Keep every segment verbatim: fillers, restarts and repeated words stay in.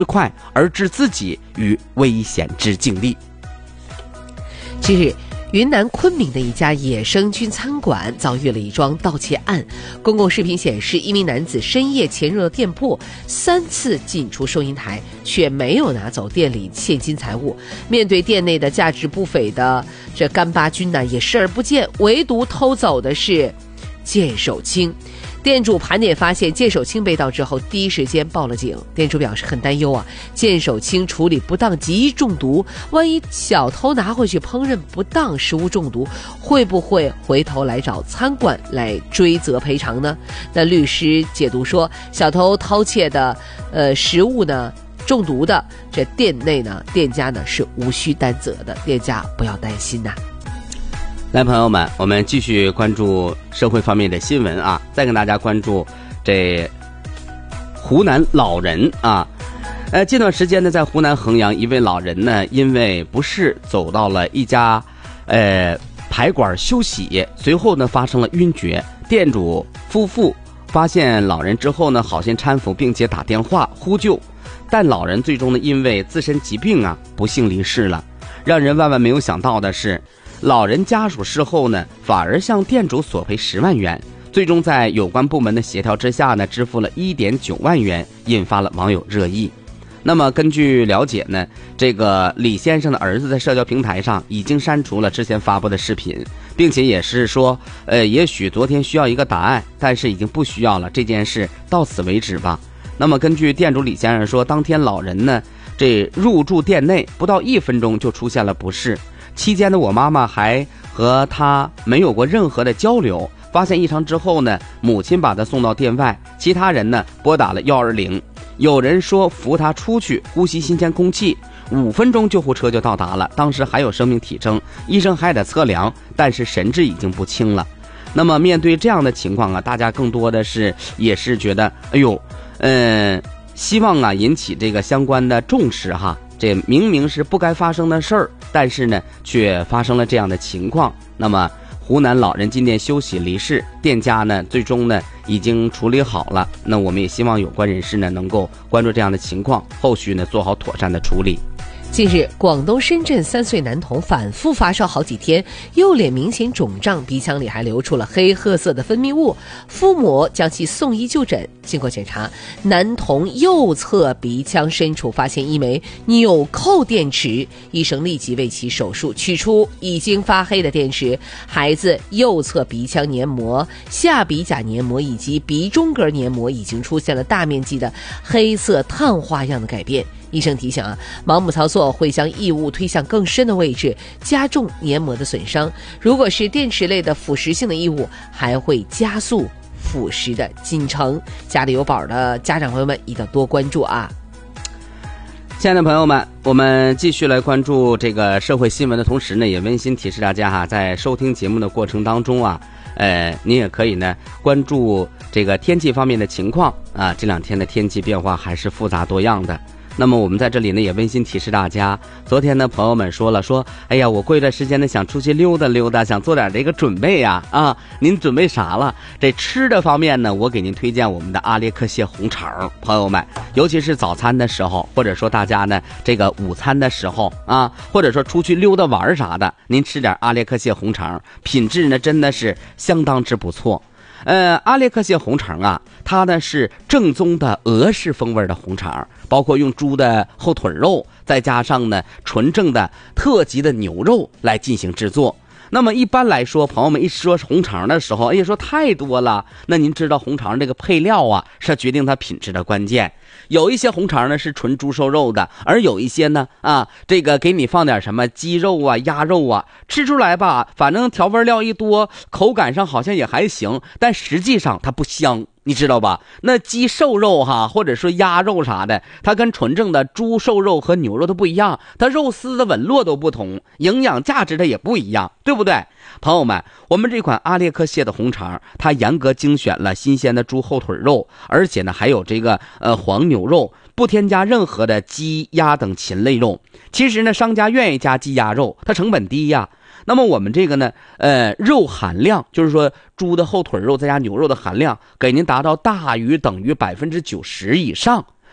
快而置自己于危险之境地。 近日，云南昆明的一家野生菌餐馆遭遇了一桩盗窃案。公共视频显示，一名男子深夜潜入了店铺，三次进出收银台，却没有拿走店里现金财物。面对店内的价值不菲的这干巴菌呢，也视而不见，唯独偷走的是剑手青。店主盘点发现剑手青被盗之后，第一时间报了警。店主表示很担忧啊，剑手青处理不当极易中毒，万一小偷拿回去烹饪不当，食物中毒，会不会回头来找餐馆来追责赔偿呢？那律师解读说，小偷偷窃的呃食物呢中毒的，这店内呢店家呢是无需担责的，店家不要担心呐、啊。 来，朋友们，我们继续关注社会方面的新闻啊！再跟大家关注这湖南老人啊，呃，这段时间呢，在湖南衡阳，一位老人呢，因为不适走到了一家呃排馆休息，随后呢发生了晕厥。店主夫妇发现老人之后呢，好心搀扶，并且打电话呼救，但老人最终呢，因为自身疾病啊，不幸离世了。让人万万没有想到的是，老人家属事后呢，反而向店主索赔十万元，最终在有关部门的协调之下呢，支付了一点九万元，引发了网友热议。那么根据了解呢，这个李先生的儿子在社交平台上已经删除了之前发布的视频，并且也是说，呃，也许昨天需要一个答案，但是已经不需要了，这件事到此为止吧。那么根据店主李先生说，当天老人呢，这入住店内不到一分钟就出现了不适。期间呢，我妈妈还和他没有过任何的交流。发现异常之后呢，母亲把他送到店外，其他人呢拨打了一二零。有人说扶他出去呼吸新鲜空气，五分钟救护车就到达了，当时还有生命体征，医生还得测量，但是神志已经不清了。那么面对这样的情况啊，大家更多的是也是觉得，哎呦，嗯，希望啊引起这个相关的重视哈。这明明是不该发生的事儿，但是呢，却发生了这样的情况。那么，湖南老人进店休息离世，店家呢最终呢已经处理好了。那我们也希望有关人士呢能够关注这样的情况，后续呢做好妥善的处理。 近日，广东深圳三岁男童反复发烧好几天，右脸明显肿胀，鼻腔里还流出了黑褐色的分泌物，父母将其送医就诊。经过检查，男童右侧鼻腔深处发现一枚纽扣电池，医生立即为其手术取出已经发黑的电池。孩子右侧鼻腔黏膜、下鼻甲黏膜以及鼻中隔黏膜已经出现了大面积的黑色碳花样的改变。医生提醒啊，盲目操作会将异物推向更深的位置，加重黏膜的损伤。如果是电池类的腐蚀性的异物，还会加速腐蚀的进程。家里有宝的家长朋友们一定要多关注啊！ 亲爱的朋友们，我们继续来关注这个社会新闻的同时呢，也温馨提示大家哈，在收听节目的过程当中啊，呃，您也可以呢关注这个天气方面的情况啊，这两天的天气变化还是复杂多样的。那么我们在这里呢也温馨提示大家，昨天呢朋友们说了说，哎呀，我过一段时间呢想出去溜达溜达，想做点这个准备呀，啊，您准备啥了？这吃的方面呢，我给您推荐我们的阿列克谢红肠，朋友们，尤其是早餐的时候，或者说大家呢这个午餐的时候啊，或者说出去溜达玩啥的，您吃点阿列克谢红肠，品质呢真的是相当之不错。呃，阿列克谢红肠啊，它呢是正宗的俄式风味的红肠，包括用猪的后腿肉，再加上呢纯正的特级的牛肉来进行制作。那么一般来说，朋友们一说红肠的时候，哎呀，说太多了。那您知道红肠这个配料啊，是决定它品质的关键。有一些红肠呢是纯猪瘦肉的，而有一些呢啊，这个给你放点什么鸡肉啊、鸭肉啊，吃出来吧，反正调味料一多，口感上好像也还行，但实际上它不香。你知道吧？那鸡瘦肉哈，或者说鸭肉啥的，它跟纯正的猪瘦肉和牛肉都不一样，它肉丝的纹络都不同，营养价值它也不一样，对不对？朋友们，我们这款阿列克谢的红肠，它严格精选了新鲜的猪后腿肉，而且呢还有这个呃黄牛肉，不添加任何的鸡鸭等禽类肉。其实呢，商家愿意加鸡鸭肉，它成本低呀。那么我们这个呢，呃，肉含量就是说猪的后腿肉再加牛肉的含量，给您达到大于等于百分之九十以上。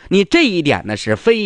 你这一点呢是非